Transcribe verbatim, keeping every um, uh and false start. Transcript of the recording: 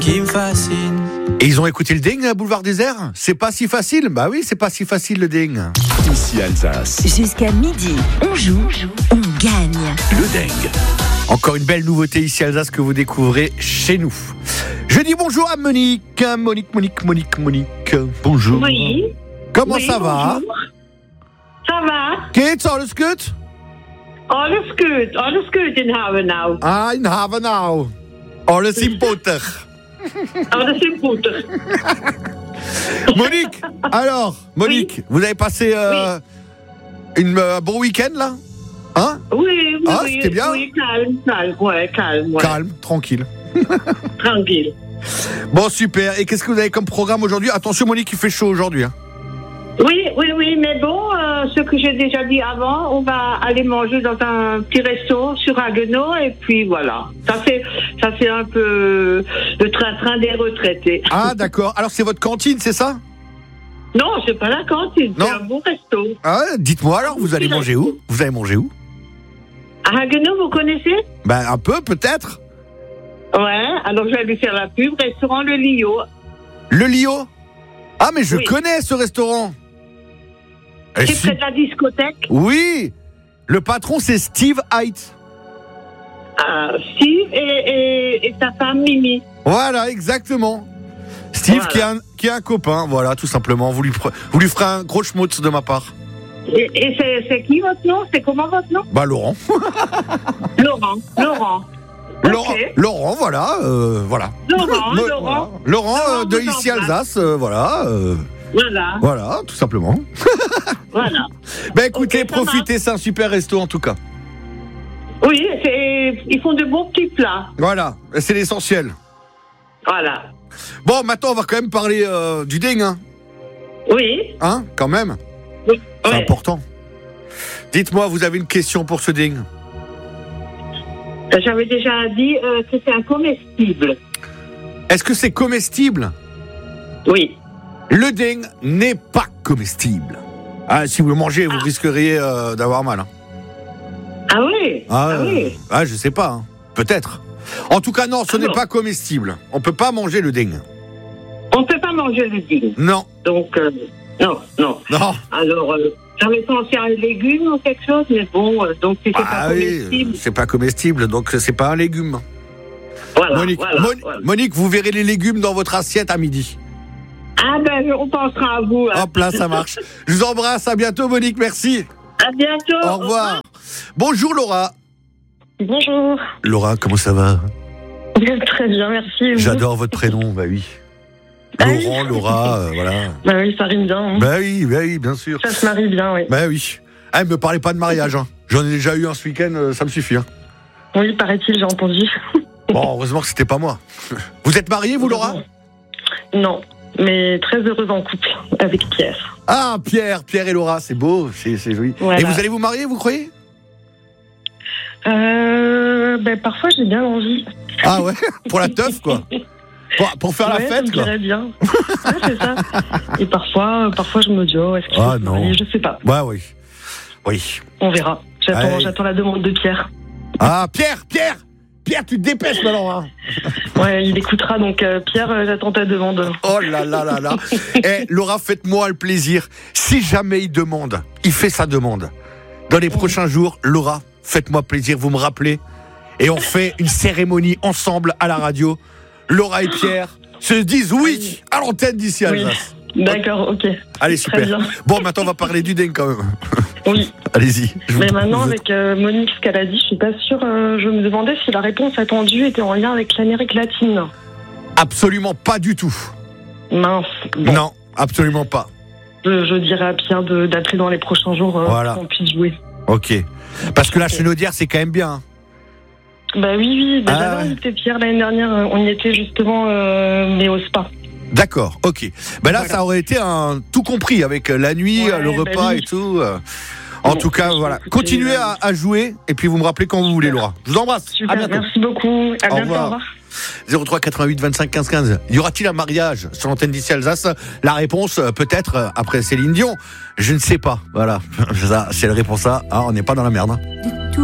qui me fascine. Et ils ont écouté le ding, Boulevard Désert. C'est pas si facile. Bah oui, c'est pas si facile le ding. Ici Alsace. Jusqu'à midi, on joue, on gagne. Le ding. Encore une belle nouveauté ici Alsace que vous découvrez chez nous. Je dis bonjour à Monique. Monique, Monique, Monique, Monique. Bonjour. Oui. Comment Oui, ça va? bonjour. Ça va? Geht's alles gut? Alles gut, alles gut in Havenau. Ah, in Havenau. Alles in Potter. Alles in Potter. Monique, alors, Monique, oui. Vous avez passé euh, oui. une, euh, un bon week-end là? Hein? Oui, oui, ah, oui. C'était bien? Oui, calme, calme, ouais, calme. Ouais. Calme, tranquille. Tranquille. Bon, super. Et qu'est-ce que vous avez comme programme aujourd'hui? Attention, Monique, il fait chaud aujourd'hui. Hein. Oui, oui, oui, mais bon, euh, ce que j'ai déjà dit avant, on va aller manger dans un petit resto sur Haguenau et puis voilà. Ça c'est, ça c'est un peu le train-train des retraités. Ah, d'accord. Alors c'est votre cantine, c'est ça? Non, c'est pas la cantine, non. C'est un bon resto. Ah, dites-moi alors, vous allez manger où? Vous allez manger où? À Haguenau, vous connaissez? Ben un peu, peut-être. Ouais, alors je vais lui faire la pub, restaurant Le Lio. Le Lio? Ah, mais je oui. connais ce restaurant. C'est si... près de la discothèque? Oui. Le patron, c'est Steve Height. Ah, Steve et, et, et sa femme Mimi. Voilà, exactement. Steve voilà. qui, est un, qui est un copain, voilà, tout simplement. Vous lui, vous lui ferez un gros schmutz de ma part. Et, et c'est, c'est qui votre nom? C'est comment votre nom? Bah, Laurent. Laurent, Laurent. Laurent, okay. Laurent, voilà, euh, voilà. Laurent, Le, Laurent. Voilà. Laurent, Laurent euh, de ici Alsace, euh, voilà. Euh, voilà. Voilà, tout simplement. Voilà. Ben écoutez, okay, profitez, c'est un super resto en tout cas. Oui, c'est, ils font de bons petits plats. Voilà, c'est l'essentiel. Voilà. Bon, maintenant on va quand même parler euh, du ding, hein. Oui. Hein, quand même. Oui. C'est ouais. important. Dites-moi, vous avez une question pour ce ding? J'avais déjà dit euh, que c'est un comestible. Est-ce que c'est comestible? Oui. Le ding n'est pas comestible. Ah, si vous le mangez, vous ah. risqueriez euh, d'avoir mal. Hein. Ah oui. Ah, ah oui. Ah, je sais pas. Hein. Peut-être. En tout cas, non, ce ah n'est non. pas comestible. On peut pas manger le ding. On peut pas manger le ding. Non. Donc, euh, non, non. Non. Alors, euh, j'avais pensé à un légume ou quelque chose, mais bon, euh, donc si c'est ah, pas comestible. Oui, c'est pas comestible, donc c'est pas un légume. Voilà, Monique, voilà, Mon- voilà. Monique, vous verrez les légumes dans votre assiette à midi. Ah ben, on pensera à vous. Hein. Hop là, ça marche. Je vous embrasse, à bientôt Monique, merci. À bientôt. Au revoir. Au revoir. Bonjour Laura. Bonjour. Laura, comment ça va? Très bien, merci. J'adore votre prénom, bah oui. Ah Laurent, oui. Laura, euh, voilà. Bah oui, ça rime bien. Hein. Bah oui, bah oui, bien sûr. Ça se marie bien, oui. Bah oui. Ah, me parlez pas de mariage, hein. J'en ai déjà eu un ce week-end, euh, ça me suffit. Hein. Oui, paraît-il, j'ai entendu. Bon, heureusement que c'était pas moi. Vous êtes mariée, vous, Laura? Non, mais très heureuse en couple avec Pierre. Ah, Pierre, Pierre et Laura, c'est beau, c'est, c'est joli. Voilà. Et vous allez vous marier, vous croyez? Euh, ben parfois j'ai bien envie. Ah ouais, pour la teuf quoi. Pour, pour faire ouais, la fête ça me quoi. dirait bien. Ouais, c'est ça. Et parfois, parfois je me dis oh est-ce que ah, je peux me marier, je sais pas. Ouais oui, oui. On verra. J'attends, j'attends la demande de Pierre. Ah Pierre, Pierre, Pierre, tu te dépêches maintenant. Hein. Ouais, il écoutera donc euh, Pierre, euh, j'attends ta demande. Oh là là là là. Eh Laura, faites-moi le plaisir. Si jamais il demande, il fait sa demande. Dans les prochains jours, Laura, faites-moi plaisir, vous me rappelez et on fait une cérémonie ensemble à la radio. Laura et Pierre se disent oui à l'antenne d'ici à Alsace. Oui. D'accord, ok. Allez, super. Bon, maintenant on va parler du ding quand même. Oui. Allez-y. Mais maintenant, avec euh, Monique, ce qu'elle a dit, je suis pas sûre. Euh, je me demandais si la réponse attendue était en lien avec l'Amérique latine. Absolument pas du tout. Mince. Bon. Non, absolument pas. Je, je dirais à Pierre de, d'appeler dans les prochains jours euh, voilà. pour qu'on puisse jouer. Ok. Parce que la Chenaudière, c'est quand même bien. Hein. Bah oui, oui. Bah, ah, j'avais ouais. invité Pierre l'année dernière. On y était justement, euh, mais au spa. D'accord, ok. Ben là, voilà. ça aurait été un tout compris avec la nuit, ouais, le repas bah oui. et tout. En bon, tout cas, voilà. Écouter, continuez euh... à, à jouer et puis vous me rappelez quand vous voulez, Laura. Je vous embrasse. Super, à bientôt. Merci beaucoup. À au bientôt. Revoir. Au revoir. zéro trois quatre-vingt-huit vingt-cinq quinze quinze. Y aura-t-il un mariage sur l'antenne d'ici Alsace? La réponse, peut-être, après Céline Dion. Je ne sais pas. Voilà. Ça, c'est la réponse A. Ah, on n'est pas dans la merde. Hein.